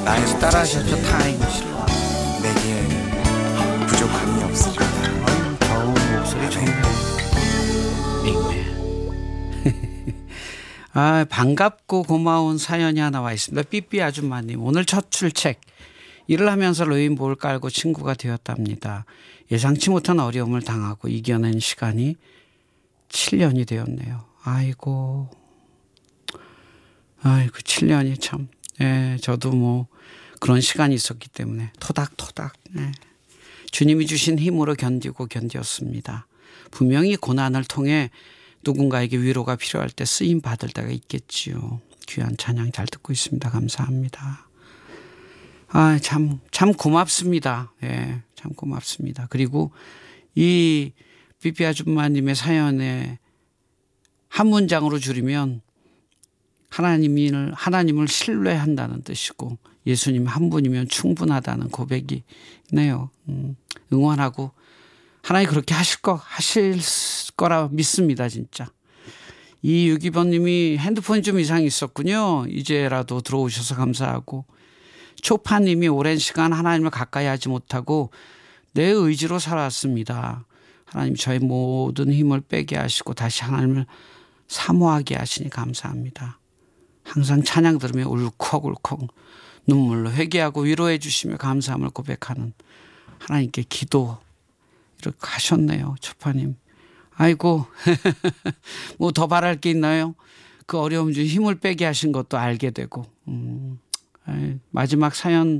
나의 따라하셨죠 타임. 내게 부족함이 없으리라. 겨우 목소리 좋네. 빅맨. 아, 반갑고 고마운 사연이 하나 와 있습니다. 삐삐 아줌마님 오늘 첫 출첵. 일을 하면서 레인보우를 깔고 친구가 되었답니다. 예상치 못한 어려움을 당하고 이겨낸 시간이 7년이 되었네요. 아이고 7년이 참. 예, 저도 뭐 그런 시간이 있었기 때문에 토닥토닥. 예. 주님이 주신 힘으로 견디었습니다. 분명히 고난을 통해 누군가에게 위로가 필요할 때 쓰임 받을 때가 있겠지요. 귀한 찬양 잘 듣고 있습니다. 감사합니다. 참 고맙습니다. 예, 참 고맙습니다. 그리고 이 삐삐 아줌마님의 사연에 한 문장으로 줄이면 하나님을 신뢰한다는 뜻이고 예수님 한 분이면 충분하다는 고백이네요. 응원하고 하나님 그렇게 하실 거라 믿습니다. 진짜. 이 62번님이 핸드폰이 좀 이상이 있었군요. 이제라도 들어오셔서 감사하고 초파님이 오랜 시간 하나님을 가까이 하지 못하고 내 의지로 살아왔습니다. 하나님 저의 모든 힘을 빼게 하시고 다시 하나님을 사모하게 하시니 감사합니다. 항상 찬양 들으며 울컥울컥 눈물로 회개하고 위로해 주시며 감사함을 고백하는 하나님께 기도 이렇게 하셨네요. 초파님. 아이고 뭐 더 바랄 게 있나요? 그 어려움 중 힘을 빼게 하신 것도 알게 되고 마지막 사연